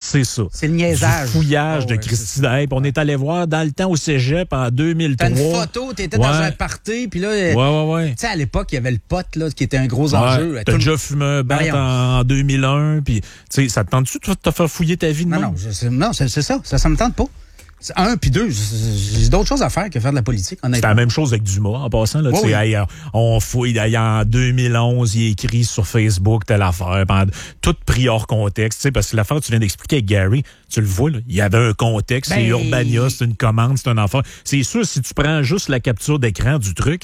C'est ça. C'est le niaisage. Du fouillage de Christy. Hey, on est allé voir dans le temps au cégep en 2003. T'as une photo, t'étais dans un party, puis là... Ouais. Tu sais, à l'époque, il y avait le pote, là, qui était un gros enjeu. T'as déjà fumé un bat en 2001, puis, tu sais, ça te tente-tu, toi, de te faire fouiller ta vie de Non, c'est ça. Ça me tente pas. Un, puis deux, j'ai d'autres choses à faire que faire de la politique, honnêtement. C'est la même chose avec Dumas, en passant. Là, on fouille, en 2011, il écrit sur Facebook telle affaire, tout pris hors contexte, parce que l'affaire que tu viens d'expliquer avec Gary, tu le vois, là, il y avait un contexte, c'est Urbania, c'est une commande, c'est un affaire. C'est sûr, si tu prends juste la capture d'écran du truc,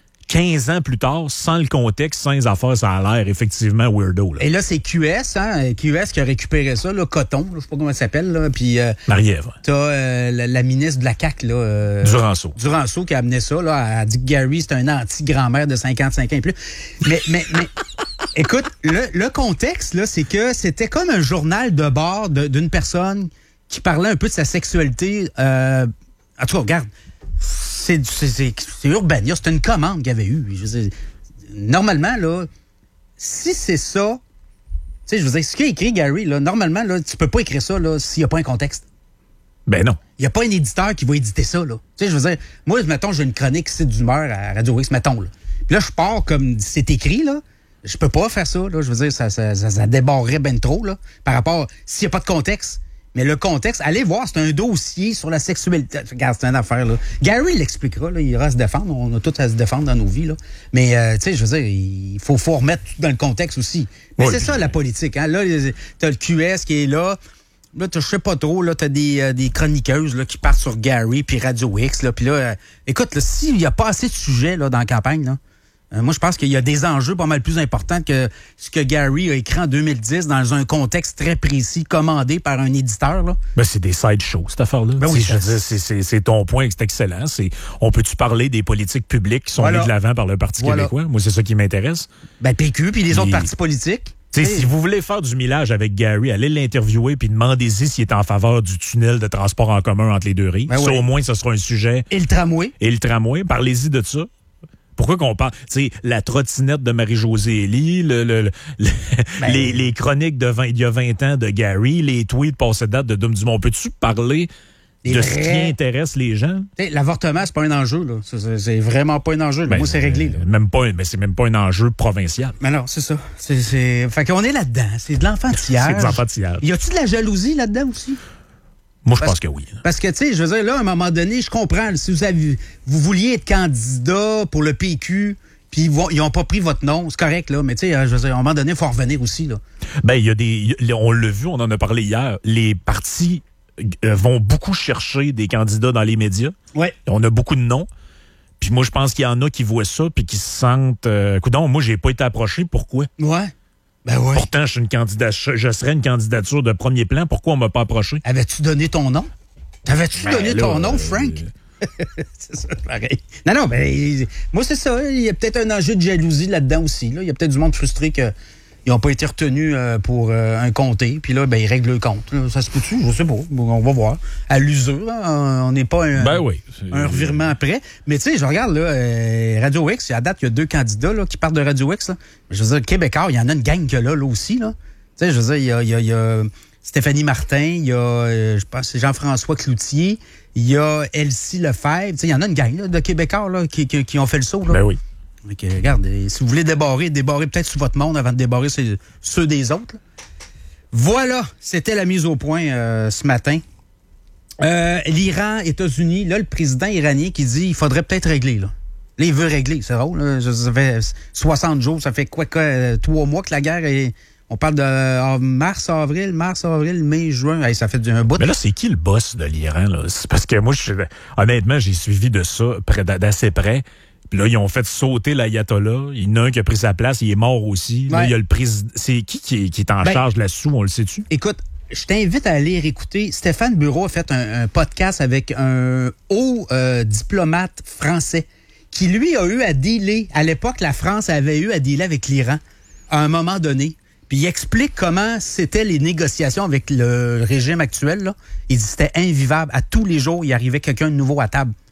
15 ans plus tard, sans le contexte, sans les affaires, ça a l'air effectivement weirdo. Là. Et là, c'est QS, QS qui a récupéré ça, là, Coton, je sais pas comment elle s'appelle, là, puis... Marie-Ève. T'as la ministre de la CAQ, là... Duranceau qui a amené ça, là, elle a dit que Gary, c'est un anti-grand-mère de 55 ans et plus. Mais écoute, le contexte, là, c'est que c'était comme un journal de bord d'une personne qui parlait un peu de sa sexualité. En tout cas, regarde... C'est Urbania, c'est une commande qu'il y avait eu. Normalement, là, si c'est ça, tu sais, je veux dire, ce qu'a écrit Gary, là, normalement, là, tu peux pas écrire ça là, s'il n'y a pas un contexte. Ben non. Il n'y a pas un éditeur qui va éditer ça, là. Tu sais, je veux dire, moi, mettons, j'ai une chronique site d'humeur à Radio X, mettons, là. Puis là, je pars comme c'est écrit, là. Je peux pas faire ça, là. Je veux dire, ça déborderait ben trop, là, par rapport, s'il n'y a pas de contexte. Mais le contexte, allez voir, c'est un dossier sur la sexualité. Regarde, c'est une affaire, là. Gary l'expliquera, là, il ira se défendre. On a tout à se défendre dans nos vies, là. Mais, tu sais, je veux dire, il faut remettre tout dans le contexte aussi. Mais c'est ça, la politique, hein. Là, t'as le QS qui est là. Là, je sais pas trop, là, t'as des chroniqueuses, là, qui partent sur Gary puis Radio X, là. Puis là, écoute, là, s'il y a pas assez de sujets, là, dans la campagne, là, moi, je pense qu'il y a des enjeux pas mal plus importants que ce que Gary a écrit en 2010 dans un contexte très précis, commandé par un éditeur. Là. Ben, c'est des sideshows, cette affaire-là. Ben oui, c'est ton point, c'est excellent. On peut-tu parler des politiques publiques qui sont mises de l'avant par le Parti québécois? Moi, c'est ça qui m'intéresse. Ben, PQ puis les autres partis politiques. Si vous voulez faire du millage avec Gary, allez l'interviewer puis demandez-y s'il est en faveur du tunnel de transport en commun entre les deux rives. Ça, au moins, ce sera un sujet. Et le tramway. Parlez-y de ça. Pourquoi qu'on parle, tu sais, la trottinette de Marie-Josée Elie, les chroniques il y a 20 ans de Gary, les tweets passés date de Dom Dumont. Peux-tu parler de ce qui intéresse les gens? T'sais, l'avortement, c'est pas un enjeu, là. C'est vraiment pas un enjeu. Moi, c'est réglé, là. C'est même pas un enjeu provincial. Mais non, c'est ça. Fait qu'on est là-dedans. C'est de l'enfantillage. C'est de l'enfantillage. Y a-tu de la jalousie là-dedans aussi? Moi, je pense que oui. Parce que, tu sais, je veux dire, là, à un moment donné, je comprends. Si vous vouliez être candidat pour le PQ, puis ils n'ont pas pris votre nom, c'est correct, là. Mais, tu sais, je veux dire, à un moment donné, il faut en revenir aussi, là. Ben, on l'a vu, on en a parlé hier. Les partis vont beaucoup chercher des candidats dans les médias. Ouais. On a beaucoup de noms. Puis moi, je pense qu'il y en a qui voient ça, puis qui se sentent... coudonc, moi, j'ai pas été approché. Pourquoi? Ouais. Ben ouais. Pourtant, je serais une candidature de premier plan. Pourquoi on m'a pas approché? Avais-tu donné ton nom? T'avais-tu donné ton nom, Frank? C'est ça, pareil. Non, ben, moi, c'est ça. Il y a peut-être un enjeu de jalousie là-dedans aussi. Là. Il y a peut-être du monde frustré qu'ils n'ont pas été retenus pour un comté. Puis là, ben, ils règlent le compte. Là, ça se peut-tu? Je sais pas. On va voir. À l'usure, hein, on n'est pas un revirement après. Mais tu sais, je regarde là, Radio X, à date, il y a 2 candidats là, qui partent de Radio X. Là. Je veux dire, Québécois, il y en a une gang que là aussi. Là. Tu sais, je veux dire, il y a Stéphanie Martin, il y a, je pense, Jean-François Cloutier, il y a Elsie Lefebvre. Tu sais, il y en a une gang là, de Québécois là, qui ont fait le saut. Là. Ben oui. Donc, regarde, si vous voulez débarrer peut-être sur votre monde avant de débarrer ceux des autres. Là. Voilà, c'était la mise au point ce matin. L'Iran, États-Unis, là, le président iranien qui dit il faudrait peut-être régler. Là, il veut régler, c'est drôle. Là, ça fait 60 jours, ça fait 3 mois que la guerre est... On parle de mars, avril, mai, juin. Hey, ça fait un bout. Mais là, c'est qui le boss de l'Iran? Là? C'est parce que moi, honnêtement, j'ai suivi de ça d'assez près. Puis là, ils ont fait sauter l'ayatollah. Il y en a un qui a pris sa place. Il est mort aussi. Là, il y a le président. C'est qui est en charge là-dessous? On le sait-tu? Écoute, je t'invite à aller écouter. Stéphane Bureau a fait un podcast avec un haut diplomate français qui, lui, a eu à dealer. À l'époque, la France avait eu à dealer avec l'Iran à un moment donné. Puis il explique comment c'était les négociations avec le régime actuel. Là. Il dit que c'était invivable. À tous les jours, il arrivait quelqu'un de nouveau à table.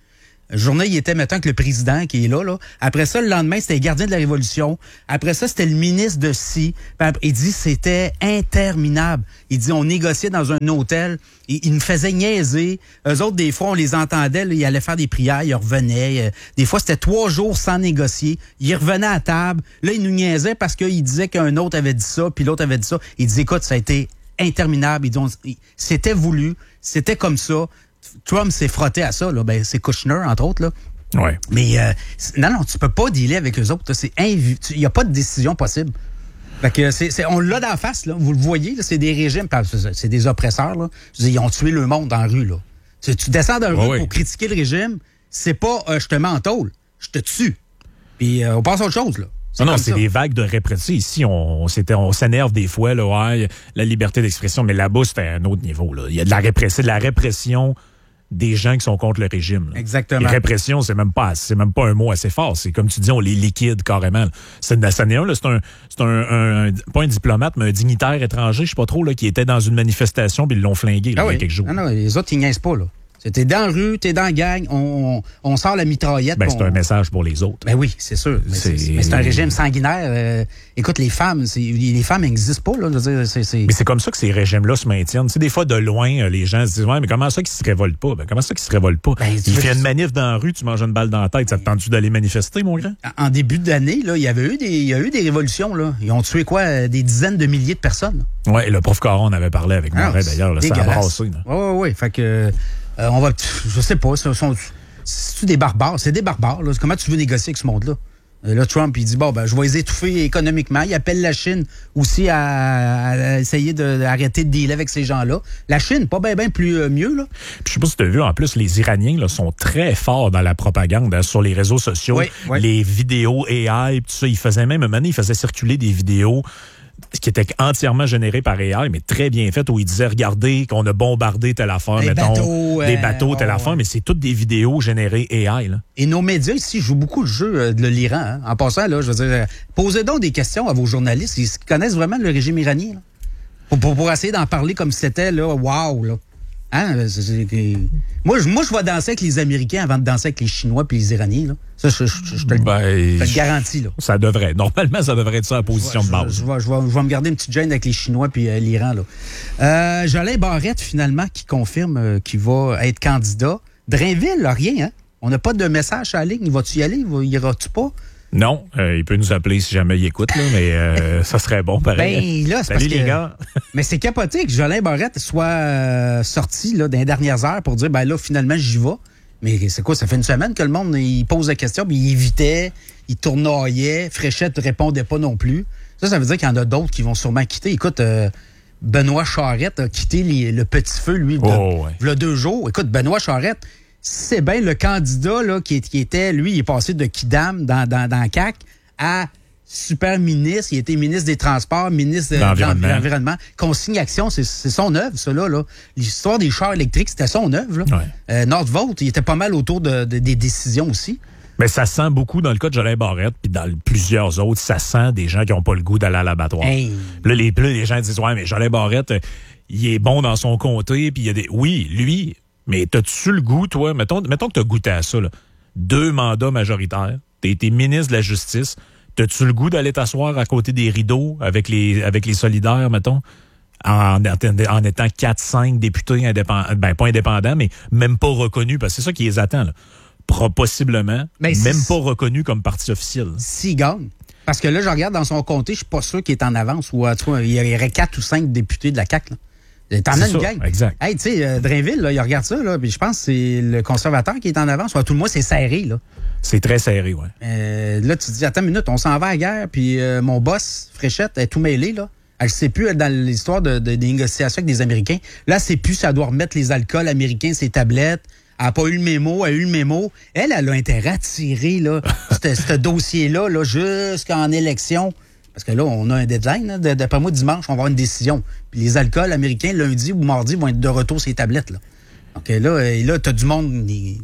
Journée, il était, mettons, que le président qui est là. Après ça, le lendemain, c'était le gardien de la Révolution. Après ça, c'était le ministre de ci. Il dit, c'était interminable. Il dit, on négociait dans un hôtel. Ils nous faisaient niaiser. Eux autres, des fois, on les entendait. Là, ils allaient faire des prières, ils revenaient. Des fois, c'était 3 jours sans négocier. Ils revenaient à table. Là, ils nous niaisaient parce qu'ils disaient qu'un autre avait dit ça, puis l'autre avait dit ça. Il dit, écoute, ça a été interminable. Ils disent, c'était voulu. C'était comme ça. Trump s'est frotté à ça, là. Ben, c'est Kushner, entre autres, là. Ouais. Mais non, tu peux pas dealer avec eux autres. Il n'y a pas de décision possible. Fait que on l'a d'en face, là. Vous le voyez, là, c'est des régimes, c'est des oppresseurs, là. Je veux dire, ils ont tué le monde dans la rue, là. Tu descends dans la rue pour critiquer le régime, c'est pas je te mets en tôle, je te tue. Puis on passe à autre chose, là. Non, c'est des vagues de répression. Ici, on s'énerve des fois, là, ouais, la liberté d'expression, mais là-bas, c'était un autre niveau, là. Il y a de la répression des gens qui sont contre le régime. Là. Exactement. Et répression, c'est même pas un mot assez fort. C'est comme tu dis, on les liquide carrément. C'est un pas un diplomate, mais un dignitaire étranger, je sais pas trop, là, qui était dans une manifestation puis ils l'ont flingué là, il y a quelques jours. Non, les autres, ils niaisent pas, là. T'es dans la rue, t'es dans la gang, on sort la mitraillette. C'est un message pour les autres. Ben oui, c'est sûr. Mais c'est un régime sanguinaire. Écoute, les femmes n'existent pas, là. Mais c'est comme ça que ces régimes-là se maintiennent. Tu sais, des fois, de loin, les gens se disent, ouais, mais comment ça qu'ils se révoltent pas? Comment ça qu'ils se révoltent pas? Il fait une manif dans la rue, tu manges une balle dans la tête. Ça te tente-tu d'aller manifester, mon grand? En début d'année, là, il y a eu des révolutions, là. Ils ont tué quoi? Des dizaines de milliers de personnes. Oui, le prof Caron, on avait parlé avec moi, d'ailleurs. Là, ça a brassé. Oui. Fait que... je sais pas, c'est-tu des barbares? C'est des barbares, là. Comment tu veux négocier avec ce monde-là? Là, Trump, il dit, je vais les étouffer économiquement. Il appelle la Chine aussi à essayer d'arrêter de dealer avec ces gens-là. La Chine, pas bien mieux, là. Puis, je sais pas si tu as vu, en plus, les Iraniens, là, sont très forts dans la propagande, hein, sur les réseaux sociaux. Oui. Les vidéos AI, tout ça. Ils faisaient même, un moment donné, ils faisaient circuler des vidéos qui était entièrement généré par AI, mais très bien fait, où il disait, regardez qu'on a bombardé telle affaire, des bateaux, telle affaire, mais c'est toutes des vidéos générées AI. Là. Et nos médias ici jouent beaucoup le jeu de l'Iran. Hein. En passant, là, je veux dire, posez donc des questions à vos journalistes, ils connaissent vraiment le régime iranien. Là. Pour essayer d'en parler comme si c'était, là, wow, là. Hein? Moi, je vais danser avec les Américains avant de danser avec les Chinois puis les Iraniens. Là. Ça, je te le garantis. Là. Ça devrait. Normalement, ça devrait être ça la position de base. Je vais me garder une petite gêne avec les Chinois puis l'Iran. Là. Jolin Barrette, finalement, qui confirme qu'il va être candidat. Drainville, là, rien. Hein? On n'a pas de message à la ligne. Va-tu y aller? Iras-tu pas? Non, il peut nous appeler si jamais il écoute, là, mais ça serait bon, pareil. Ben là, c'est Salut les gars. Mais c'est capoté que Jolin Barrette soit sorti là, dans les dernières heures pour dire, là, finalement, j'y vais. Mais c'est quoi, ça fait une semaine que le monde, il pose la question, puis il évitait, il tournoyait, Fréchette ne répondait pas non plus. Ça veut dire qu'il y en a d'autres qui vont sûrement quitter. Écoute, Benoît Charette a quitté le Petit Feu, lui, il y a 2 jours. Écoute, Benoît Charette, c'est bien le candidat là, qui était, lui, il est passé de Kidam dans CAQ à super ministre. Il était ministre des Transports, ministre de l'Environnement. Consigne Action, c'est son œuvre, ça là. L'histoire des chars électriques, c'était son œuvre. Nordvolt, il était pas mal autour des décisions aussi. Mais ça sent beaucoup dans le cas de Jolin Barrette, puis dans plusieurs autres, ça sent des gens qui n'ont pas le goût d'aller à l'abattoir. Hey. Là, les gens disent, ouais, mais Jolin Barrette, il est bon dans son comté, puis il y a des... Oui, lui... Mais t'as-tu le goût, toi? Mettons que t'as goûté à ça, là. 2 mandats majoritaires. T'as été ministre de la Justice. T'as-tu le goût d'aller t'asseoir à côté des rideaux avec les solidaires, mettons? En étant 4-5 députés indépendants. Ben, pas indépendants, mais même pas reconnus. Parce que c'est ça qui les attend, là. Possiblement. Même pas reconnus comme parti officiel. S'il gagne. Parce que là, je regarde dans son comté, je suis pas sûr qu'il est en avance. Ou, tu vois, il y aurait 4 ou 5 députés de la CAQ, là. T'en as une gang. Exact. Hey, tu sais, Drainville, là, il regarde ça, là, puis je pense que c'est le conservateur qui est en avance. Tout le moins, c'est serré, là. C'est très serré, oui. Là, tu te dis, attends une minute, on s'en va à la guerre, puis mon boss, Fréchette, elle est tout mêlée, là. Elle sait plus, dans l'histoire des négociations avec des Américains. Là, c'est plus, ça doit remettre les alcools américains, ses tablettes. Elle n'a pas eu le mémo, elle a eu le mémo. Elle a intérêt à tirer, là, ce dossier-là, là, jusqu'en élection. Parce que là, on a un deadline. Là. D'après moi, dimanche, on va avoir une décision. Puis les alcools américains, lundi ou mardi, vont être de retour sur les tablettes. Là. Donc là, tu as du monde.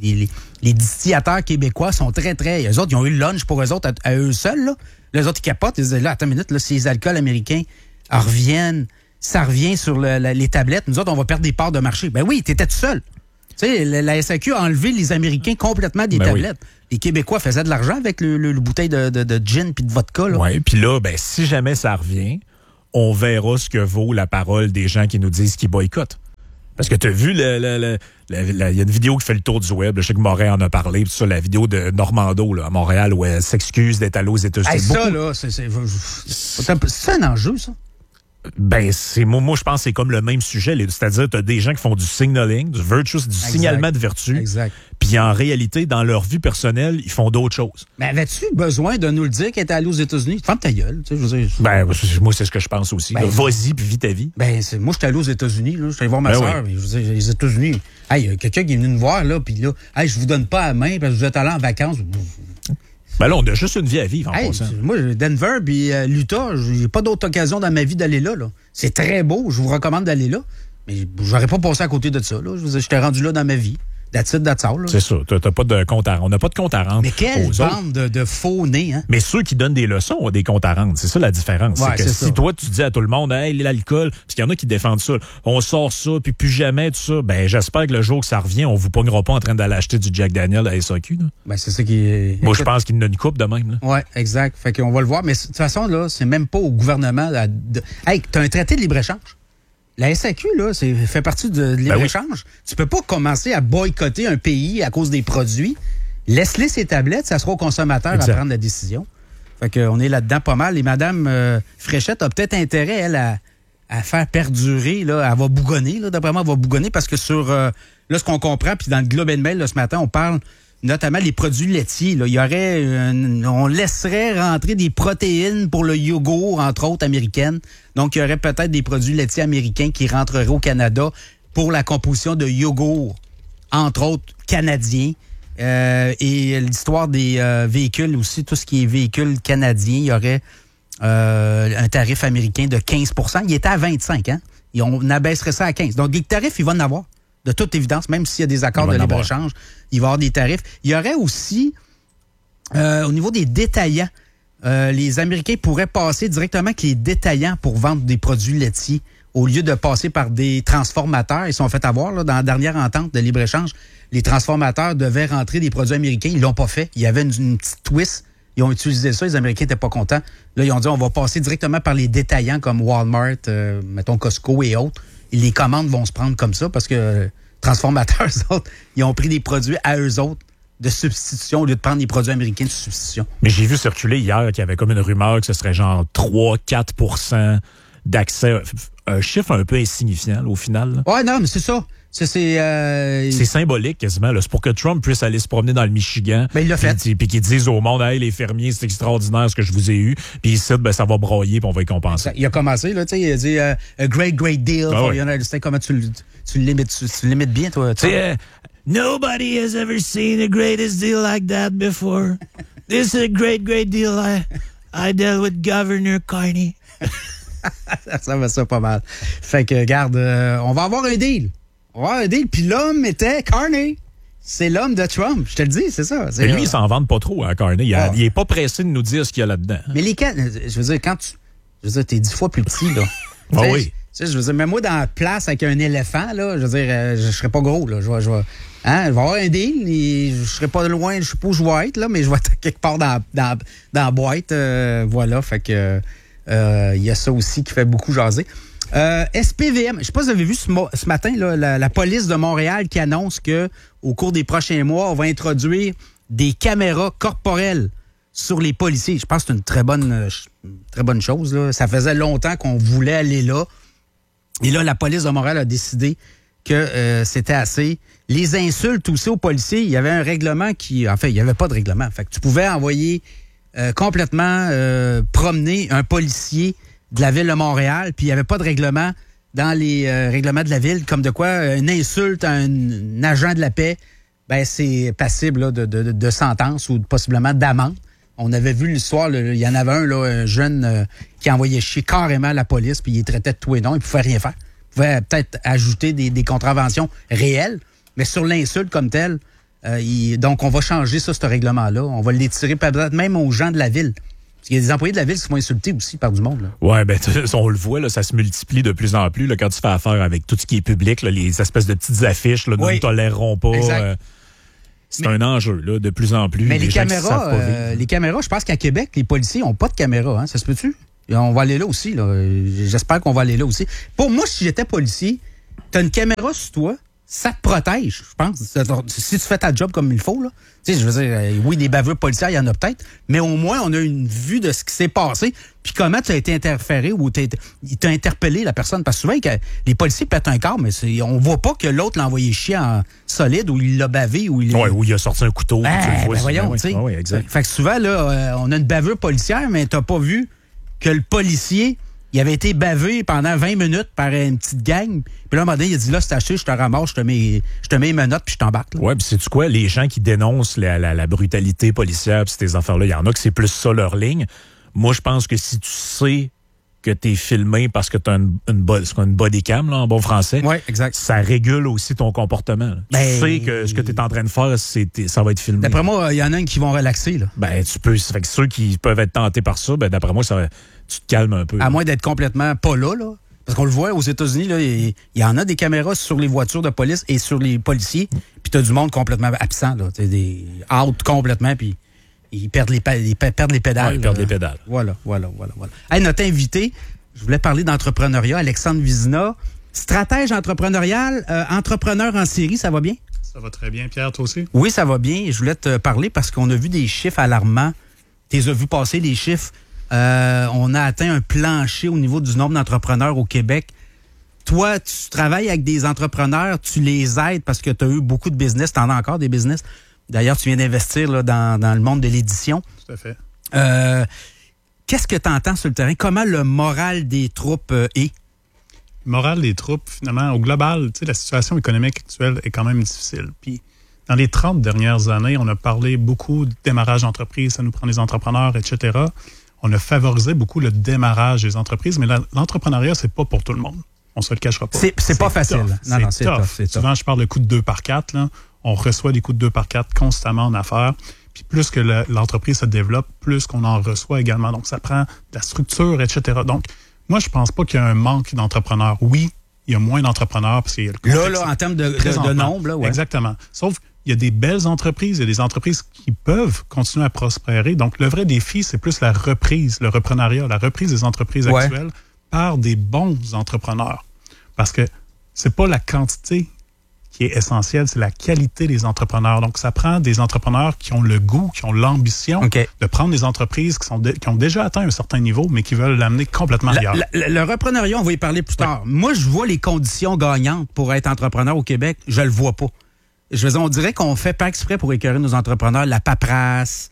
Les distillateurs québécois sont très, très... Eux autres, ils ont eu le lunch pour eux autres, à eux seuls. Là. Les autres, ils capotent. Ils disent, là, attends une minute, là, si les alcools américains reviennent, ça revient sur les tablettes. Nous autres, on va perdre des parts de marché. Ben oui, t'étais tout seul. Tu sais, la SAQ a enlevé les Américains complètement des tablettes. Oui. Les Québécois faisaient de l'argent avec le bouteille de gin puis de vodka. Oui, puis là, si jamais ça revient, on verra ce que vaut la parole des gens qui nous disent qu'ils boycottent. Parce que tu as vu, il y a une vidéo qui fait le tour du web, je sais que Morin en a parlé, puis ça, la vidéo de Normando là, à Montréal où elle s'excuse d'être allée aux États-Unis. Hey, ça, là, c'est un enjeu, ça. Moi, je pense que c'est comme le même sujet. C'est-à-dire, tu as des gens qui font du signaling, du virtuous, du signalement de vertu. Exact. Puis en réalité, dans leur vie personnelle, ils font d'autres choses. Mais avais-tu besoin de nous le dire qu'elle était allée aux États-Unis? Ferme ta gueule. Tu sais, je veux dire, moi, c'est ce que je pense aussi. Vas-y, puis vis ta vie. Moi, j'étais allé aux États-unis. Je suis allé voir ma soeur. Oui. Je veux dire, les États-Unis. Il y a quelqu'un qui est venu nous voir, là, puis là, je vous donne pas la main parce que vous êtes allé en vacances. Là, on a juste une vie à vivre en passant. Moi, Denver puis l'Utah, j'ai pas d'autre occasion dans ma vie d'aller là. C'est très beau, je vous recommande d'aller là. Mais j'aurais pas passé à côté de ça. Là. J'étais rendu là dans ma vie. That's all. C'est ça. T'as pas de compte à rendre. On n'a pas de compte à rendre. Mais quelle bande de faux nez, hein? Mais ceux qui donnent des leçons ont des comptes à rendre. C'est ça la différence. Ouais, c'est que si toi, tu dis à tout le monde, hey, l'alcool, parce qu'il y en a qui défendent ça, on sort ça, puis plus jamais, tout ça, j'espère que le jour que ça revient, on vous pognera pas en train d'aller acheter du Jack Daniel à SAQ. Là. C'est ça qui est. Moi, je pense qu'il y en a une coupe de même. Oui, exact. Fait qu'on va le voir. Mais de toute façon, là, c'est même pas au gouvernement. Hey, t'as un traité de libre-échange. La SAQ, là, fait partie de libre-échange. Oui. Tu peux pas commencer à boycotter un pays à cause des produits. Laisse-les ses tablettes, ça sera au consommateur à prendre la décision. Fait qu'on est là-dedans pas mal. Et Mme Fréchette a peut-être intérêt, elle, à faire perdurer. Là, elle va bougonner, là, d'après moi, elle va bougonner parce que sur là, ce qu'on comprend, puis dans le Globe and Mail, là, ce matin, on parle notamment les produits laitiers. Là. Il y aurait on laisserait rentrer des protéines pour le yogourt, entre autres, américaines. Donc, il y aurait peut-être des produits laitiers américains qui rentreraient au Canada pour la composition de yogourt, entre autres, canadiens. Et l'histoire des véhicules aussi, tout ce qui est véhicules canadiens, il y aurait un tarif américain de 15 %. Il était à 25 hein? Et on abaisserait ça à 15 Donc, des tarifs, il va en avoir. De toute évidence, même s'il y a des accords de libre-échange, il va y avoir des tarifs. Il y aurait aussi, au niveau des détaillants, les Américains pourraient passer directement avec les détaillants pour vendre des produits laitiers au lieu de passer par des transformateurs. Ils se sont fait avoir là, dans la dernière entente de libre-échange. Les transformateurs devaient rentrer des produits américains. Ils l'ont pas fait. Il y avait une petite twist. Ils ont utilisé ça. Les Américains n'étaient pas contents. Là, ils ont dit on va passer directement par les détaillants comme Walmart, mettons Costco et autres. Et les commandes vont se prendre comme ça parce que transformateurs, eux autres, ils ont pris des produits à eux autres de substitution au lieu de prendre des produits américains de substitution. Mais j'ai vu circuler hier qu'il y avait comme une rumeur que ce serait genre 3-4 % d'accès. Un chiffre un peu insignifiant, là, au final. Ouais, non, mais c'est ça. C'est symbolique quasiment. C'est pour que Trump puisse aller se promener dans le Michigan. Il l'a fait. Puis qu'il dise au monde, hey, les fermiers, c'est extraordinaire ce que je vous ai eu. Puis ici, ça va broyer, puis on va y compenser. Il a commencé, là, tu sais, il a dit a great deal for the United States. Comment tu le limites bien, toi? Nobody has ever seen a greatest deal like that before. This is a great deal. I dealt with Governor Carney. Ça va ça pas mal. Fait que, regarde, on va avoir un deal. Puis l'homme était Carney. C'est l'homme de Trump. Je te le dis, c'est ça. Mais lui, il s'en vante pas trop, hein, Carney. Il est pas pressé de nous dire ce qu'il y a là-dedans. Mais je veux dire, t'es 10 fois plus petit, là. Oui. Je veux dire, même moi, dans la place avec un éléphant, là, je veux dire, je serais pas gros, là. Je vais avoir un deal, et je serais pas loin, je sais pas où je vais être, là, mais je vais être quelque part dans la boîte. Voilà, fait que il y a ça aussi qui fait beaucoup jaser. SPVM, je sais pas si vous avez vu ce matin là, la police de Montréal qui annonce que au cours des prochains mois, on va introduire des caméras corporelles sur les policiers. Je pense que c'est une très bonne chose. Là. Ça faisait longtemps qu'on voulait aller là. Et là, la police de Montréal a décidé que c'était assez. Les insultes aussi aux policiers, il y avait un règlement il n'y avait pas de règlement. Fait que tu pouvais envoyer complètement promener un policier de la ville de Montréal, puis il n'y avait pas de règlement dans les règlements de la ville, comme de quoi une insulte à un agent de la paix, c'est passible là, de sentence ou possiblement d'amende. On avait vu l'histoire, il y en avait un jeune qui envoyait chier carrément la police, puis il traitait de tout et non, il ne pouvait rien faire. Il pouvait peut-être ajouter des contraventions réelles, mais sur l'insulte comme telle, donc on va changer ça, ce règlement-là. On va l'étirer peut-être même aux gens de la ville. Parce qu'il y a des employés de la ville qui sont insultés aussi par du monde. Là. Ouais, ben on le voit, là, ça se multiplie de plus en plus là, quand tu fais affaire avec tout ce qui est public, là, les espèces de petites affiches, là, nous ne tolérerons pas. C'est un enjeu, là, de plus en plus. Mais les caméras, je pense qu'à Québec, les policiers n'ont pas de caméra, hein, ça se peut-tu? Et on va aller là aussi, là. J'espère qu'on va aller là aussi. Pour moi, si j'étais policier, t'as une caméra sur toi, ça te protège, je pense. Si tu fais ta job comme il faut, là. Tu sais, je veux dire, oui, des bavures policières, il y en a peut-être, mais au moins, on a une vue de ce qui s'est passé, puis comment tu as été interféré ou il t'a interpellé, la personne. Parce que souvent, les policiers pètent un corps, mais on voit pas que l'autre l'a envoyé chier en solide ou il l'a bavé ou il... Ouais, ou il a sorti un couteau. Tu le vois, voyons, tu sais. Oui, exact. Fait que souvent, là, on a une bavure policière, mais t'as pas vu que le policier, il avait été bavé pendant 20 minutes par une petite gang. Puis là, à un moment donné, il a dit, là, c'est acheté, je te ramasse, je te mets les menottes, puis je t'embarque. Oui, puis sais-tu quoi? Les gens qui dénoncent la brutalité policière puis ces affaires-là, il y en a que c'est plus ça leur ligne. Moi, je pense que si tu sais que tu es filmé parce que tu as une body cam, là, en bon français, exact. Ça régule aussi ton comportement. Tu sais que ce que tu es en train de faire, ça va être filmé. D'après moi, il y en a qui vont relaxer. Là. Tu peux. Fait que ceux qui peuvent être tentés par ça, d'après moi, tu te calmes un peu. À moins d'être complètement pas là. Parce qu'on le voit aux États-Unis, là, il y en a des caméras sur les voitures de police et sur les policiers. Puis tu as du monde complètement absent. Là. Des out complètement, puis ils perdent les pédales. Ouais, ils perdent les pédales. Voilà. Hey, notre invité, je voulais parler d'entrepreneuriat, Alexandre Vizina, stratège entrepreneurial, entrepreneur en série, ça va bien? Ça va très bien, Pierre, toi aussi? Oui, ça va bien. Je voulais te parler parce qu'on a vu des chiffres alarmants. Tu les as vus passer, les chiffres. On a atteint un plancher au niveau du nombre d'entrepreneurs au Québec. Toi, tu travailles avec des entrepreneurs, tu les aides parce que tu as eu beaucoup de business, tu en as encore des business. D'ailleurs, tu viens d'investir là, dans le monde de l'édition. Tout à fait. Qu'est-ce que tu entends sur le terrain? Comment le moral des troupes est? Le moral des troupes, finalement, au global, tu sais, la situation économique actuelle est quand même difficile. Puis, dans les 30 dernières années, on a parlé beaucoup de démarrage d'entreprise, ça nous prend des entrepreneurs, etc. On a favorisé beaucoup le démarrage des entreprises, mais l'entrepreneuriat, c'est pas pour tout le monde. On se le cachera pas. C'est pas facile. Non, c'est tough. Souvent, je parle de coûts de 2 par 4. Là. On reçoit des coûts de 2 par 4 constamment en affaires. Puis plus que l'entreprise se développe, plus qu'on en reçoit également. Donc, ça prend de la structure, etc. Donc, moi, je pense pas qu'il y a un manque d'entrepreneurs. Oui, il y a moins d'entrepreneurs parce qu'il y a le contexte. Là, en termes de nombre, là, ouais. Exactement. Sauf il y a des belles entreprises, il y a des entreprises qui peuvent continuer à prospérer. Donc, le vrai défi, c'est plus la reprise, le reprenariat, la reprise des entreprises actuelles par des bons entrepreneurs. Parce que c'est pas la quantité qui est essentielle, c'est la qualité des entrepreneurs. Donc, ça prend des entrepreneurs qui ont le goût, qui ont l'ambition de prendre des entreprises qui ont déjà atteint un certain niveau, mais qui veulent l'amener complètement ailleurs. Le reprenariat, on va y parler plus tard. Moi, je vois les conditions gagnantes pour être entrepreneur au Québec. Je le vois pas. Je veux dire, on dirait qu'on fait pas exprès pour écœurer nos entrepreneurs, la paperasse,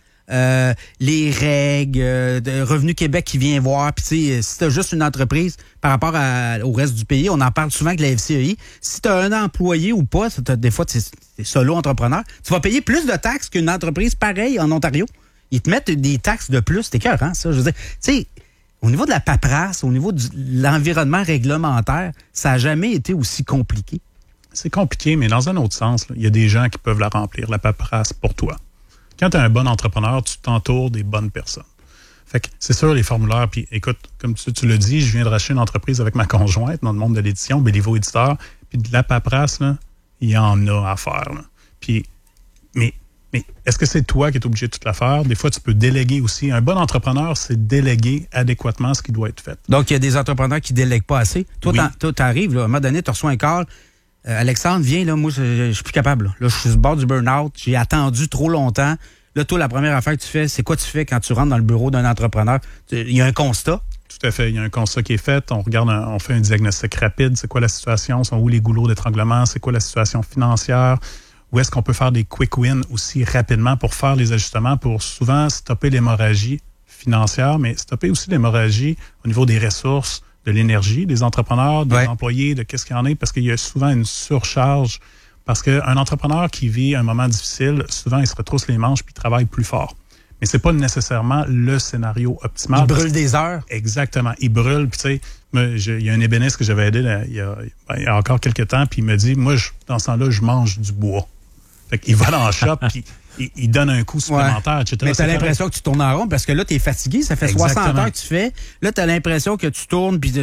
les règles, de Revenu Québec qui vient voir. Puis tu sais, si t'as juste une entreprise par rapport au reste du pays, on en parle souvent avec la FCEI. Si t'as un employé ou pas, des fois t'es solo entrepreneur, tu vas payer plus de taxes qu'une entreprise pareille en Ontario. Ils te mettent des taxes de plus, c'est écœurant, ça. Je veux dire, tu sais, au niveau de la paperasse, au niveau de l'environnement réglementaire, ça a jamais été aussi compliqué. C'est compliqué, mais dans un autre sens, il y a des gens qui peuvent la remplir, la paperasse, pour toi. Quand tu es un bon entrepreneur, tu t'entoures des bonnes personnes. Fait que c'est sûr, les formulaires, puis écoute, comme tu l'as dit, je viens de racheter une entreprise avec ma conjointe dans le monde de l'édition, Béliveau Éditeur, puis de la paperasse, là, il y en a à faire. Là. Puis, mais est-ce que c'est toi qui es obligé de tout la faire? Des fois, tu peux déléguer aussi. Un bon entrepreneur, c'est déléguer adéquatement ce qui doit être fait. Donc, il y a des entrepreneurs qui ne délèguent pas assez. Toi, tu arrives, à un moment donné, tu reçois un call. Alexandre, viens, là, moi, je suis plus capable. Là, je suis sur le bord du burn-out. J'ai attendu trop longtemps. Là, toi, la première affaire que tu fais, c'est quoi tu fais quand tu rentres dans le bureau d'un entrepreneur? Il y a un constat. Tout à fait. Il y a un constat qui est fait. On fait un diagnostic rapide. C'est quoi la situation? Sont où les goulots d'étranglement? C'est quoi la situation financière? Où est-ce qu'on peut faire des quick wins aussi rapidement pour faire les ajustements, pour souvent stopper l'hémorragie financière, mais stopper aussi l'hémorragie au niveau des ressources, de l'énergie, des entrepreneurs, des employés, de qu'est-ce qu'il y en a, parce qu'il y a souvent une surcharge. Parce qu'un entrepreneur qui vit un moment difficile, souvent, il se retrousse les manches puis il travaille plus fort. Mais c'est pas nécessairement le scénario optimal. Il brûle des heures. Exactement. Il brûle. Puis tu sais, il y a un ébéniste que j'avais aidé il y a encore quelques temps, puis il me dit, moi, dans ce temps-là, je mange du bois. Fait qu'il va dans le shop, puis il donne un coup supplémentaire, etc. Mais t'as l'impression que tu tournes en rond parce que là, t'es fatigué. Ça fait 60 heures que tu fais. Là, t'as l'impression que tu tournes puis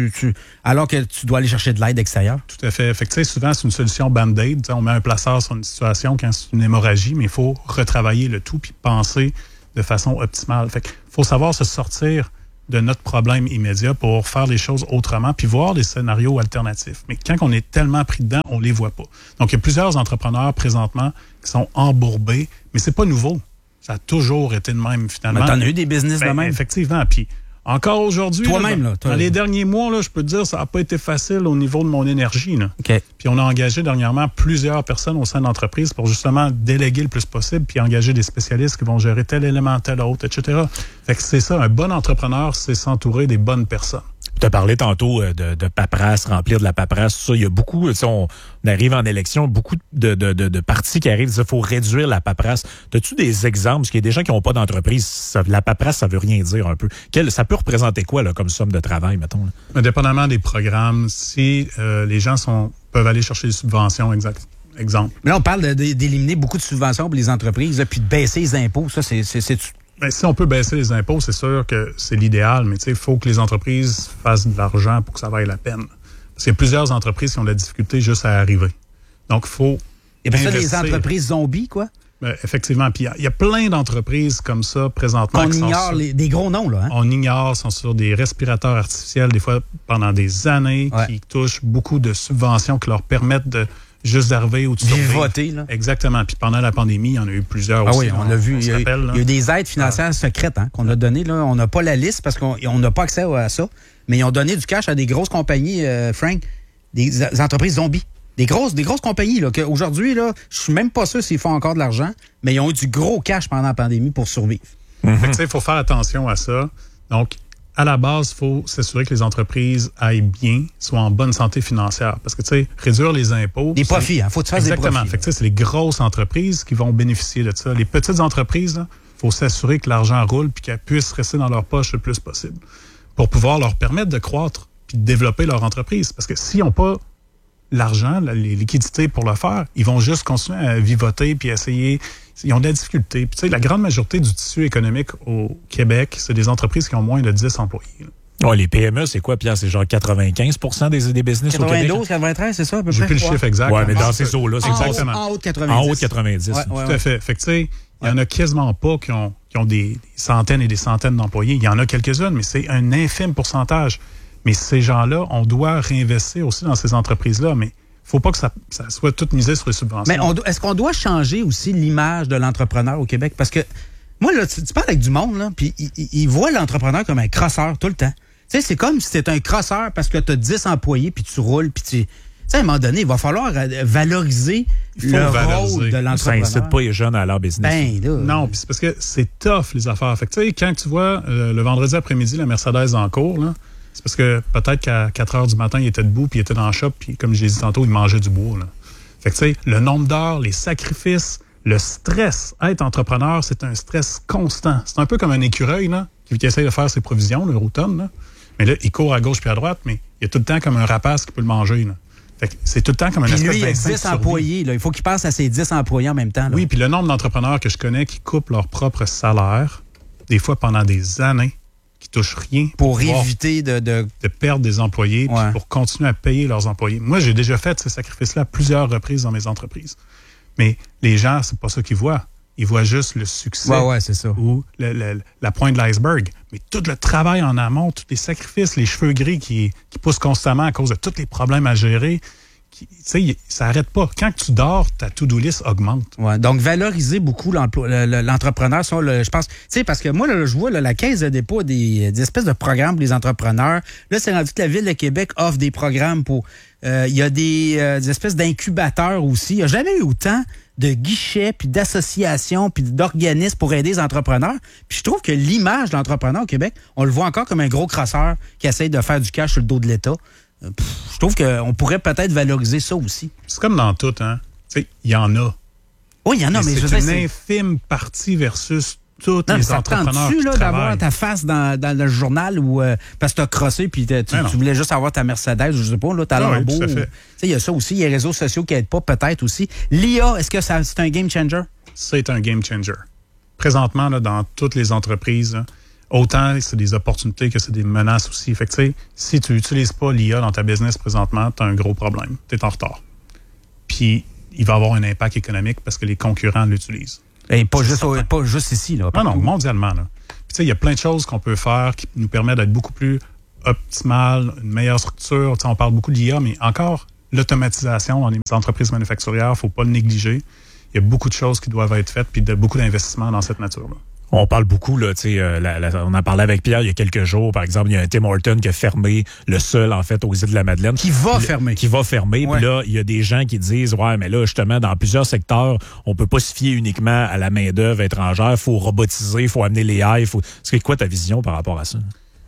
alors que tu dois aller chercher de l'aide extérieure. Tout à fait. Fait que, souvent, c'est une solution band-aid. On met un placeur sur une situation quand c'est une hémorragie, mais il faut retravailler le tout puis penser de façon optimale. Fait qu'il faut savoir se sortir de notre problème immédiat pour faire les choses autrement puis voir des scénarios alternatifs. Mais quand on est tellement pris dedans, on les voit pas. Donc, il y a plusieurs entrepreneurs présentement qui sont embourbés, mais c'est pas nouveau. Ça a toujours été de même, finalement. Mais t'en as eu des business de même. Effectivement. Puis, encore aujourd'hui, toi-même, dans les derniers mois, là, je peux te dire, ça n'a pas été facile au niveau de mon énergie. Là. Okay. Puis on a engagé dernièrement plusieurs personnes au sein de l'entreprise pour justement déléguer le plus possible puis engager des spécialistes qui vont gérer tel élément, tel autre, etc. Fait que c'est ça, un bon entrepreneur, c'est s'entourer des bonnes personnes. Tu as parlé tantôt de paperasse, remplir de la paperasse, tout ça. Il y a beaucoup, on arrive en élection, beaucoup de partis qui arrivent, il faut réduire la paperasse. As-tu des exemples? Parce qu'il y a des gens qui n'ont pas d'entreprise, la paperasse, ça veut rien dire un peu. Ça peut représenter quoi là, comme somme de travail, mettons? Là? Indépendamment des programmes, si les gens peuvent aller chercher des subventions, exemple. Mais là, on parle d'éliminer beaucoup de subventions pour les entreprises, là, puis de baisser les impôts. Ça, c'est ben, si on peut baisser les impôts, c'est sûr que c'est l'idéal, mais il faut que les entreprises fassent de l'argent pour que ça vaille la peine. Parce qu'il y a plusieurs entreprises qui ont de la difficulté juste à arriver. Donc, il faut. Et bien ça, les entreprises zombies, quoi? Ben, effectivement. Puis il y a plein d'entreprises comme ça présentement. On ignore des gros noms, là. Hein? On ignore, sont sur des respirateurs artificiels, des fois pendant des années, qui touchent beaucoup de subventions qui leur permettent de juste d'arriver ou de voter, là. Exactement. Puis pendant la pandémie, il y en a eu plusieurs aussi. Oui, on l'a vu. Il y a eu des aides financières secrètes qu'on a données. Là. On n'a pas la liste parce qu'on n'a pas accès à ça. Mais ils ont donné du cash à des grosses compagnies, Frank, des entreprises zombies. Des grosses compagnies, là, qu'aujourd'hui, là, je suis même pas sûr s'ils font encore de l'argent, mais ils ont eu du gros cash pendant la pandémie pour survivre. Il faut faire attention à ça. Donc, à la base, il faut s'assurer que les entreprises aillent bien, soient en bonne santé financière. Parce que, réduire les impôts... Des profits, il faut que tu fasses des profits. Exactement. Fait que, c'est les grosses entreprises qui vont bénéficier de ça. Les petites entreprises, il faut s'assurer que l'argent roule puis qu'elles puissent rester dans leur poche le plus possible pour pouvoir leur permettre de croître puis de développer leur entreprise. Parce que s'ils n'ont pas l'argent, les liquidités pour le faire, ils vont juste continuer à vivoter puis essayer. Ils ont des difficultés. Puis, la grande majorité du tissu économique au Québec, c'est des entreprises qui ont moins de 10 employés. Ouais, les PME, c'est quoi, Pierre? C'est genre 95% des business 92, au Québec? 92, 93, c'est ça, à peu près? J'ai plus le chiffre exact. Oui, mais dans ces eaux-là, c'est exactement. En haut de 90. En haut de 90. Ouais, tout à fait. Fait que, il y en a quasiment pas qui ont des centaines et des centaines d'employés. Il y en a quelques-unes, mais c'est un infime pourcentage. Mais ces gens-là, on doit réinvestir aussi dans ces entreprises-là. Mais faut pas que ça soit tout misé sur les subventions. Mais est-ce qu'on doit changer aussi l'image de l'entrepreneur au Québec? Parce que moi, là, tu parles avec du monde, là, puis ils voient l'entrepreneur comme un crosseur tout le temps. Tu sais, c'est comme si t'es un crosseur parce que tu as 10 employés, puis tu roules, puis tu sais, à un moment donné, il va falloir valoriser le rôle de l'entrepreneur. Ça incite pas les jeunes à leur business. Ben, là, non, puis c'est parce que c'est tough, les affaires. Fait que, tu sais, quand tu vois le vendredi après-midi la Mercedes en cours, là, c'est parce que peut-être qu'à 4 heures du matin, il était debout, puis il était dans le shop, puis comme je l'ai dit tantôt, il mangeait du bois. Là. Fait que, tu sais, le nombre d'heures, les sacrifices, le stress. Être entrepreneur, c'est un stress constant. C'est un peu comme un écureuil, là, qui essaie de faire ses provisions, le routonne, là. Mais là, il court à gauche puis à droite, mais il y a tout le temps comme un rapace qui peut le manger, là. Fait que c'est tout le temps comme un espèce d'instinct. Puis lui, il y a 10 employés, là. Il faut qu'il pense à ses 10 employés en même temps, là. Oui, puis le nombre d'entrepreneurs que je connais qui coupent leur propre salaire, des fois pendant des années, qui touchent rien. Pour éviter de perdre des employés, puis pour continuer à payer leurs employés. Moi, j'ai déjà fait ces sacrifices-là à plusieurs reprises dans mes entreprises. Mais les gens, c'est pas ça qu'ils voient. Ils voient juste le succès c'est ça. ou la pointe de l'iceberg. Mais tout le travail en amont, tous les sacrifices, les cheveux gris qui poussent constamment à cause de tous les problèmes à gérer, ça n'arrête pas. Quand tu dors, ta to-do list augmente. Ouais, donc, valoriser beaucoup l'entrepreneur, je pense. Tu sais, parce que moi, là, je vois la Caisse de dépôt des espèces de programmes pour les entrepreneurs. Là, c'est rendu que la Ville de Québec offre des programmes pour. Il y a des espèces d'incubateurs aussi. Il n'y a jamais eu autant de guichets, puis d'associations, puis d'organismes pour aider les entrepreneurs. Puis je trouve que l'image de l'entrepreneur au Québec, on le voit encore comme un gros crosseur qui essaye de faire du cash sur le dos de l'État. Je trouve qu'on pourrait peut-être valoriser ça aussi. C'est comme dans tout, hein. Tu sais, il y en a. Oui, il y en a, mais je veux dire, c'est une infime partie versus tous les entrepreneurs qui travaillent. D'avoir ta face dans le journal ou parce que t'as crossé puis tu voulais juste avoir ta Mercedes, je sais pas, là, t'as l'air beau. Il y a ça aussi, il y a les réseaux sociaux qui aident pas, peut-être aussi. L'IA, est-ce que c'est un game changer? c'est un game changer. Présentement, là, dans toutes les entreprises, là, autant c'est des opportunités que c'est des menaces aussi. Fait que, tu sais, si tu n'utilises pas l'IA dans ta business présentement, tu as un gros problème. Tu es en retard. Puis, il va avoir un impact économique parce que les concurrents l'utilisent. Et pas juste ici, là. Non, mondialement, là. Puis, tu sais, il y a plein de choses qu'on peut faire qui nous permettent d'être beaucoup plus optimal, une meilleure structure. Tu sais, on parle beaucoup d'IA, mais encore, l'automatisation dans les entreprises manufacturières, il ne faut pas le négliger. Il y a beaucoup de choses qui doivent être faites, puis beaucoup d'investissements dans cette nature-là. On parle beaucoup, là, tu sais, on en parlait avec Pierre il y a quelques jours. Par exemple, il y a un Tim Hortons qui a fermé, le seul, en fait, aux îles de la Madeleine. Qui va fermer. Ouais. Puis là, il y a des gens qui disent, ouais, mais là, justement, dans plusieurs secteurs, on peut pas se fier uniquement à la main-d'œuvre étrangère. Faut robotiser, faut amener les AI. C'est quoi ta vision par rapport à ça?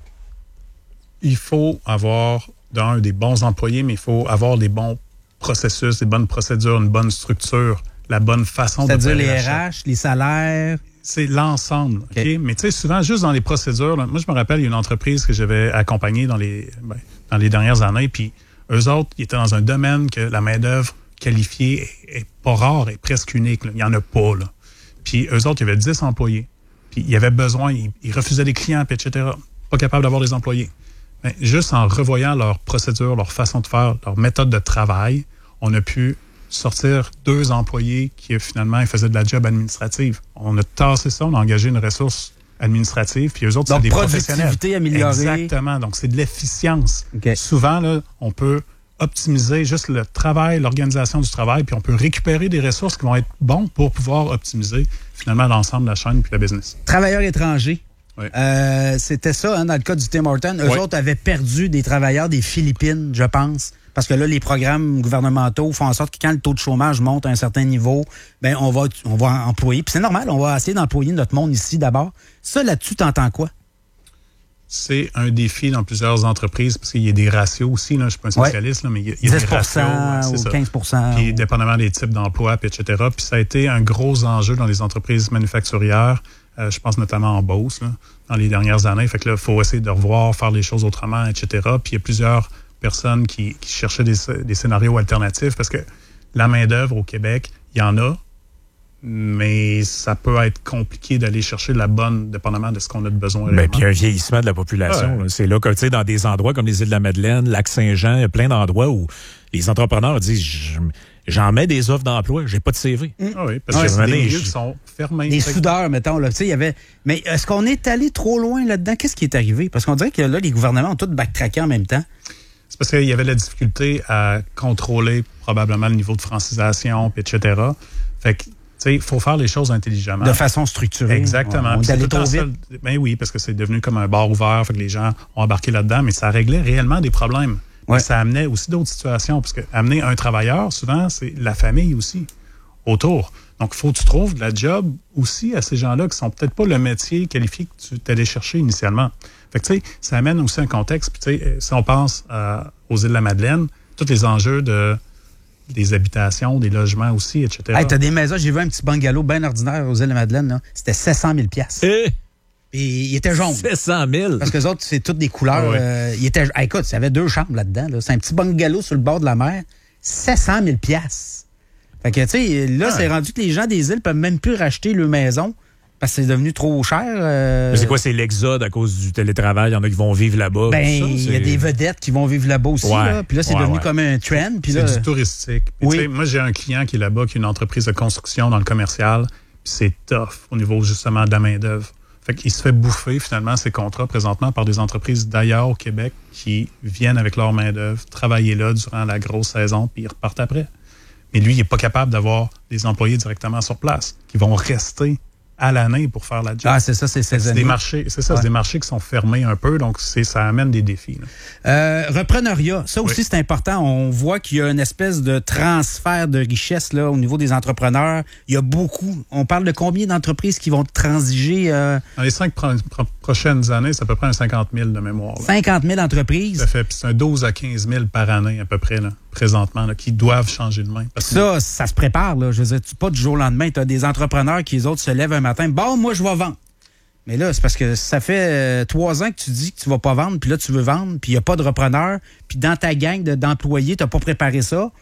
Il faut avoir, des bons employés, mais il faut avoir des bons processus, des bonnes procédures, une bonne structure, la bonne façon de faire. C'est-à-dire les RH, les salaires. C'est l'ensemble. Okay? Mais tu sais, souvent, juste dans les procédures, là, moi, je me rappelle, il y a une entreprise que j'avais accompagnée dans les dernières années, puis eux autres, ils étaient dans un domaine que la main-d'œuvre qualifiée est pas rare, est presque unique. Là. Il n'y en a pas. Là. Puis eux autres, il y avait 10 employés. Puis ils avaient besoin, ils refusaient des clients, puis etc. Pas capables d'avoir des employés. Mais juste en revoyant leurs procédures, leur façon de faire, leur méthode de travail, on a pu sortir 2 employés qui, finalement, ils faisaient de la job administrative. On a tassé ça, on a engagé une ressource administrative, puis eux autres, c'est des professionnels. Donc, productivité améliorée. Exactement. Donc, c'est de l'efficience. Okay. Souvent, là, on peut optimiser juste le travail, l'organisation du travail, puis on peut récupérer des ressources qui vont être bonnes pour pouvoir optimiser, finalement, l'ensemble de la chaîne puis la business. Travailleurs étrangers. Oui. C'était ça, hein, dans le cas du Tim Hortons. Eux autres avaient perdu des travailleurs des Philippines, je pense. Parce que là, les programmes gouvernementaux font en sorte que quand le taux de chômage monte à un certain niveau, ben on va employer. Puis c'est normal, on va essayer d'employer notre monde ici d'abord. Ça, là-dessus, t'entends quoi? C'est un défi dans plusieurs entreprises, parce qu'il y a des ratios aussi. Là, je ne suis pas un spécialiste, là, mais il y a 10% des ratios. Ou 15%. Puis, dépendamment des types d'emplois, puis etc. Puis ça a été un gros enjeu dans les entreprises manufacturières. Je pense notamment en Beauce, là, dans les dernières années. Fait que là, il faut essayer de revoir, faire les choses autrement, etc. Puis il y a plusieurs personnes qui cherchaient des scénarios alternatifs, parce que la main-d'œuvre au Québec, il y en a, mais ça peut être compliqué d'aller chercher la bonne, dépendamment de ce qu'on a de besoin. Ben, puis un vieillissement de la population. Ouais. C'est là que, tu sais, dans des endroits comme les îles de la Madeleine, Lac-Saint-Jean, il y a plein d'endroits où les entrepreneurs disent j'en mets des offres d'emploi, j'ai pas de CV. Ah oui, parce que c'est des milieux qui sont fermés. Les soudeurs, mettons, là, tu sais, il y avait. Mais est-ce qu'on est allé trop loin là-dedans? Qu'est-ce qui est arrivé? Parce qu'on dirait que là, les gouvernements ont tous backtracké en même temps. C'est parce qu'il y avait la difficulté à contrôler probablement le niveau de francisation, etc. Fait que, tu sais, il faut faire les choses intelligemment. De façon structurée. Exactement. On est allé trop vite. Ben oui, parce que c'est devenu comme un bar ouvert, fait que les gens ont embarqué là-dedans, mais ça réglait réellement des problèmes. Ouais. Mais ça amenait aussi d'autres situations, parce que amener un travailleur, souvent, c'est la famille aussi autour. Donc, il faut que tu trouves de la job aussi à ces gens-là qui sont peut-être pas le métier qualifié que tu t'allais chercher initialement. Fait que, tu sais, ça amène aussi un contexte. Puis, tu sais, si on pense aux îles de la Madeleine, tous les enjeux des habitations, des logements aussi, etc. Hey, t'as des maisons, j'ai vu un petit bungalow bien ordinaire aux îles de la Madeleine, là. C'était 700 000 $. Et il était jaune. 700 000 Parce que les autres, c'est toutes des couleurs. Ouais. Il était, écoute, il y avait 2 chambres là-dedans. Là. C'est un petit bungalow sur le bord de la mer. 700 000 $. Fait que, tu sais, là, c'est rendu que les gens des îles peuvent même plus racheter leur maison parce que c'est devenu trop cher. Mais c'est quoi, c'est l'exode à cause du télétravail? Il y en a qui vont vivre là-bas. Ben, il y a des vedettes qui vont vivre là-bas aussi. Ouais. Là. Puis là, c'est devenu comme un trend. Puis c'est là, du touristique. Puis, oui. Moi, j'ai un client qui est là-bas, qui a une entreprise de construction dans le commercial. Puis c'est tough au niveau, justement, de la main-d'œuvre. Fait qu'il se fait bouffer, finalement, ses contrats présentement par des entreprises d'ailleurs au Québec qui viennent avec leur main-d'œuvre, travailler là durant la grosse saison, puis ils repartent après. Mais lui, il n'est pas capable d'avoir des employés directement sur place, qui vont rester à l'année pour faire la job. Ah, c'est ça, c'est saisonnier. C'est des marchés, c'est ça, c'est des marchés qui sont fermés un peu, donc ça amène des défis. Reprenariat, ça aussi, c'est important. On voit qu'il y a une espèce de transfert de richesse là, au niveau des entrepreneurs. Il y a beaucoup. On parle de combien d'entreprises qui vont transiger? Dans les 5 prochaines années, c'est à peu près un 50 000 de mémoire. Là. 50 000 entreprises? Ça fait, c'est un 12 à 15 000 par année à peu près, là, présentement, là, qui doivent changer de main. Ça se prépare. Là. Je veux dire, pas du jour au lendemain. Tu as des entrepreneurs qui, les autres, se lèvent un matin. Bon, moi, je vais vendre. Mais là, c'est parce que ça fait 3 ans que tu dis que tu vas pas vendre, puis là, tu veux vendre, puis il n'y a pas de repreneur, puis dans ta gang d'employés, tu n'as pas préparé ça.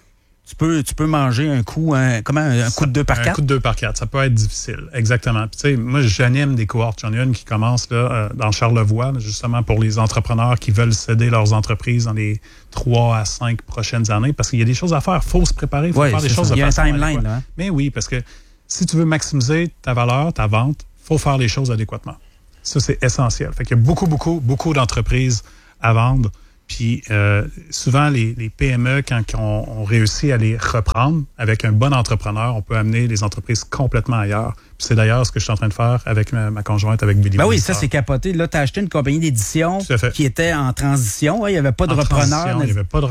tu peux manger un coup, un coup de 2 par 4? Un coup de 2 par 4, ça peut être difficile, exactement. Puis tu sais, moi, j'anime des cohortes. J'en ai une qui commence là, dans Charlevoix, là, justement pour les entrepreneurs qui veulent céder leurs entreprises dans les 3 à 5 prochaines années, parce qu'il y a des choses à faire. Il faut se préparer, il faut faire des choses de façon adéquate. Il y a un timeline, là. Hein? Mais oui, parce que si tu veux maximiser ta valeur, ta vente, il faut faire les choses adéquatement. Ça, c'est essentiel. Fait qu'il y a beaucoup d'entreprises à vendre. Puis souvent, les PME, quand on réussit à les reprendre avec un bon entrepreneur, on peut amener les entreprises complètement ailleurs. Puis c'est d'ailleurs ce que je suis en train de faire avec ma conjointe, avec Billy. Ben oui, ça, c'est capoté. Là, tu as acheté une compagnie d'édition qui était en transition. Il n'y avait pas de repreneur. Il n'y avait pas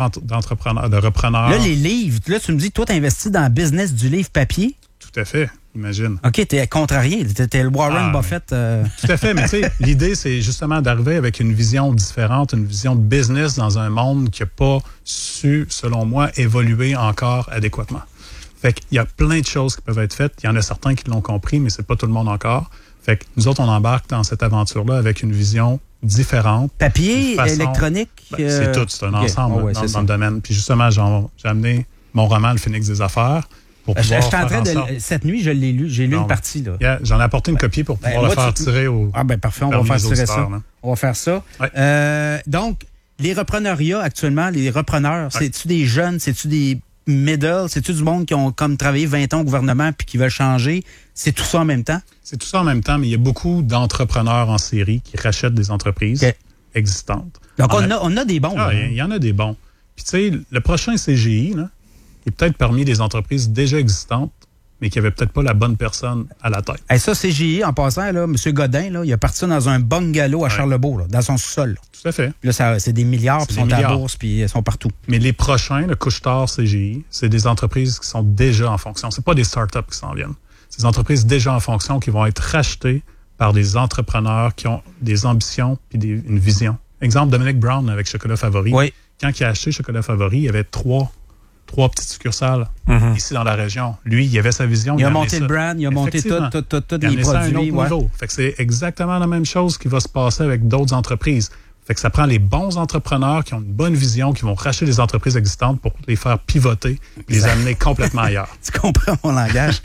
de repreneur. Là, les livres, là, tu me dis, toi, tu investis dans le business du livre papier. Tout à fait. Imagine. OK, t'es contrarié. T'es le Warren Buffett. Tout à fait. Mais tu sais, l'idée, c'est justement d'arriver avec une vision différente, une vision de business dans un monde qui n'a pas su, selon moi, évoluer encore adéquatement. Fait qu'il y a plein de choses qui peuvent être faites. Il y en a certains qui l'ont compris, mais c'est pas tout le monde encore. Fait que nous autres, on embarque dans cette aventure-là avec une vision différente. Papier, électronique? C'est tout. C'est un ensemble dans le domaine. Puis justement, j'ai amené mon roman « Le Phénix des affaires ». J'étais en train de... Cette nuit, je l'ai lu. J'ai lu une partie. Là. Yeah, j'en ai apporté une copie pour pouvoir le faire tirer au... Ah ben parfait, on va faire tirer ça. Là. On va faire ça. Ouais. Donc, les repreneuriats actuellement, les repreneurs, c'est-tu des jeunes, c'est-tu des middle, c'est-tu du monde qui ont comme travaillé 20 ans au gouvernement puis qui veulent changer? C'est tout ça en même temps? C'est tout ça en même temps, mais il y a beaucoup d'entrepreneurs en série qui rachètent des entreprises existantes. Donc, on a des bons. Il y en a des bons. Puis tu sais, le prochain CGI, là, est peut-être parmi des entreprises déjà existantes, mais qui n'avaient peut-être pas la bonne personne à la tête. Et ça, CGI, en passant, là, M. Godin, là, il a parti dans un bungalow à Charlebourg, là, dans son sous-sol. Là. Tout à fait. Puis là, c'est des milliards, puis ils sont à la bourse, puis ils sont partout. Mais les prochains, le Couche-Tard, CGI, c'est des entreprises qui sont déjà en fonction. C'est pas des startups qui s'en viennent. C'est des entreprises déjà en fonction qui vont être rachetées par des entrepreneurs qui ont des ambitions puis une vision. Exemple, Dominic Brown avec Chocolat Favori. Oui. Quand il a acheté Chocolat Favori, il y avait trois petites succursales ici dans la région. Lui, il avait sa vision. Il a monté le brand, il a monté tous les produits. Ça à un autre niveau. Fait que c'est exactement la même chose qui va se passer avec d'autres entreprises. Fait que ça prend les bons entrepreneurs qui ont une bonne vision, qui vont racheter des entreprises existantes pour les faire pivoter et les amener complètement ailleurs. Tu comprends mon langage.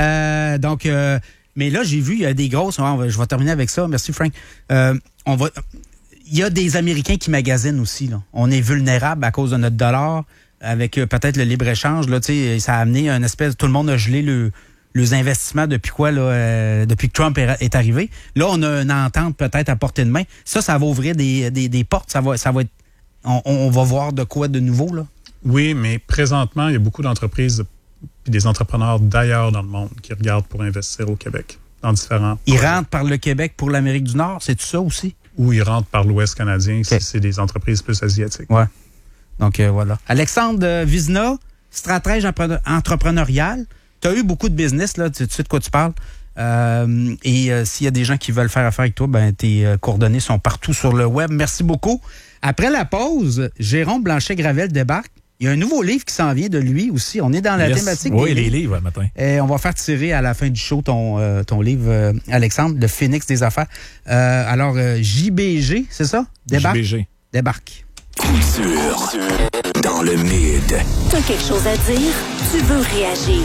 Mais là, j'ai vu, il y a des grosses... je vais terminer avec ça. Merci, Frank. Il y a des Américains qui magasinent aussi. Là. On est vulnérable à cause de notre dollar. Avec peut-être le libre-échange, là, ça a amené une espèce... Tout le monde a gelé les investissements depuis depuis que Trump est arrivé. Là, on a une entente peut-être à portée de main. Ça va ouvrir des portes. Ça va être... On va voir de quoi de nouveau, là? Oui, mais présentement, il y a beaucoup d'entreprises et des entrepreneurs d'ailleurs dans le monde qui regardent pour investir au Québec, dans différents... Ils rentrent par le Québec pour l'Amérique du Nord, c'est tout ça aussi? Ou ils rentrent par l'Ouest canadien, si c'est des entreprises plus asiatiques. Ouais. Donc, voilà. Alexandre Vizina, stratège entrepreneurial. Tu as eu beaucoup de business, là. Tu sais de quoi tu parles. S'il y a des gens qui veulent faire affaire avec toi, ben tes coordonnées sont partout sur le web. Merci beaucoup. Après la pause, Jérôme Blanchet-Gravel débarque. Il y a un nouveau livre qui s'en vient de lui aussi. On est dans la thématique des livres matin. Et on va faire tirer à la fin du show ton livre, Alexandre, Le Phénix des affaires. Alors, JBG, c'est ça? JBG. Débarque. Culture dans le mid. T'as quelque chose à dire? Tu veux réagir?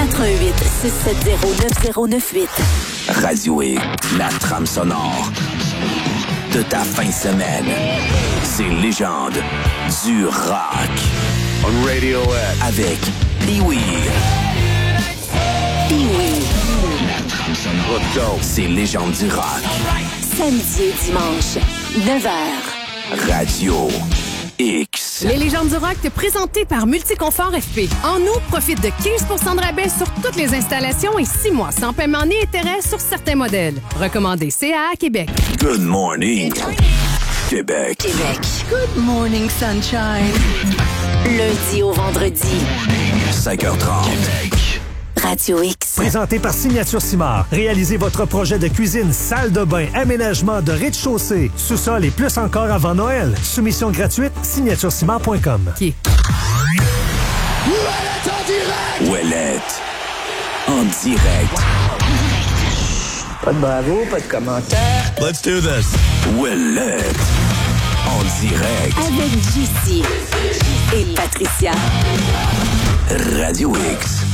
88-670-9098. Radio X, la trame sonore de ta fin de semaine. C'est Légende du rock. On Radio X. Avec Pee-Wee. Pee-Wee. Let's go. C'est Légende du rock. Samedi et dimanche, 9h. Radio X. Les légendes du rock présentées par Multiconfort FP. En août, profite de 15% de rabais sur toutes les installations et 6 mois sans paiement ni intérêt sur certains modèles. Recommandé CA Québec. Good morning, Québec. Good morning, sunshine. Lundi au vendredi. 5h30. Radio X. Présenté par Signature Simard. Réalisez votre projet de cuisine, salle de bain, aménagement de rez-de-chaussée, sous-sol et plus encore avant Noël. Soumission gratuite, signaturesimard.com. Okay. Ouellette en direct. Pas de bravo, pas de commentaire. Let's do this. Ouellette en direct. Avec JC et Patricia. Radio X.